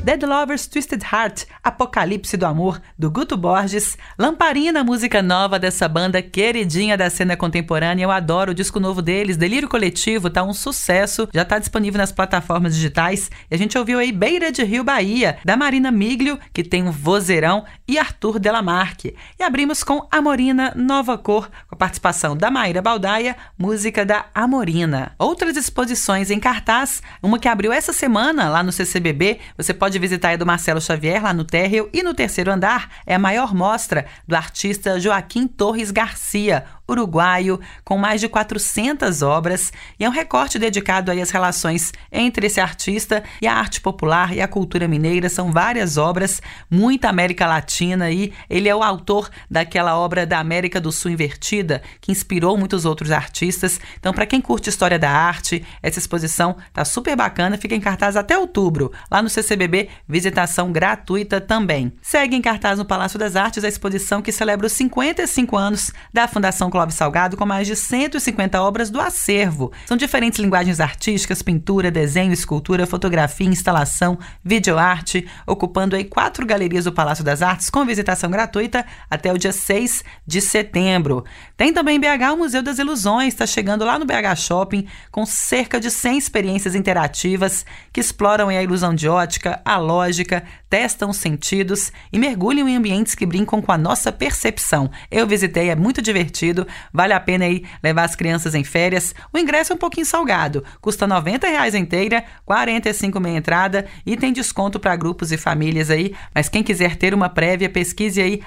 Dead Lovers Twisted Heart, Apocalipse do Amor, do Guto Borges. Lamparina, música nova dessa banda queridinha da cena contemporânea. Eu adoro o disco novo deles, Delírio Coletivo, tá um sucesso, já tá disponível nas plataformas digitais. E a gente ouviu aí Beira de Rio, Bahia, da Marina Miglio, que tem um vozeirão, e Arthur Delamarque. E abrimos com Amorina, Nova Cor, com a participação da Maíra Baldaia, música da Amorina. Outras exposições em cartaz, uma que abriu essa semana lá no CCBB, você pode visitar a do Marcelo Xavier, lá no térreo, e no terceiro andar é a maior mostra do artista Joaquim Torres Garcia, uruguaio, com mais de 400 obras, e é um recorte dedicado aí às relações entre esse artista e a arte popular e a cultura mineira. São várias obras, muita América Latina, e ele é o autor daquela obra da América do Sul Invertida, que inspirou muitos outros artistas. Então, para quem curte história da arte, essa exposição tá super bacana, fica em cartaz até outubro, lá no CCBB, visitação gratuita também. Segue em cartaz no Palácio das Artes a exposição que celebra os 55 anos da Fundação Clóvis Salgado, com mais de 150 obras do acervo. São diferentes linguagens artísticas, pintura, desenho, escultura, fotografia, instalação, videoarte, ocupando aí 4 galerias do Palácio das Artes, com visitação gratuita até o dia 6 de setembro. Tem também em BH o Museu das Ilusões, está chegando lá no BH Shopping, com cerca de 100 experiências interativas que exploram a ilusão de ótica, a lógica, testam os sentidos e mergulham em ambientes que brincam com a nossa percepção. Eu visitei, é muito divertido, vale a pena aí levar as crianças em férias. O ingresso é um pouquinho salgado, custa R$ 90 inteira, R$ 45 meia entrada, e tem desconto para grupos e famílias aí, mas quem quiser ter uma prévia, pesquise aí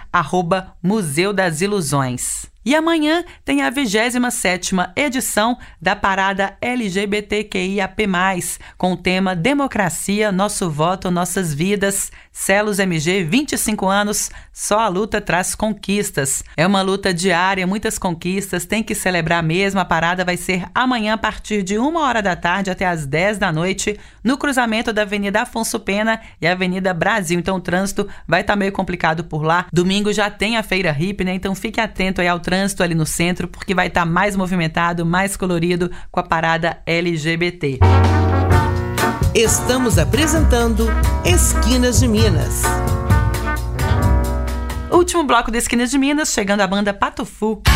@Museu das Ilusões. E amanhã tem a 27ª edição da Parada LGBTQIAP+, com o tema Democracia, Nosso Voto, Nossas Vidas, Celos MG, 25 anos, só a luta traz conquistas. É uma luta diária, muitas conquistas, tem que celebrar mesmo. A parada vai ser amanhã a partir de 1h da tarde até as 10 da noite, no cruzamento da Avenida Afonso Pena e Avenida Brasil. Então o trânsito vai estar meio complicado por lá. Domingo já tem a Feira Hippie, né? Então fique atento aí ao trânsito ali no centro, porque vai estar mais movimentado, mais colorido com a parada LGBT. Estamos apresentando Esquinas de Minas. Último bloco de Esquinas de Minas, chegando a banda Pato Fu.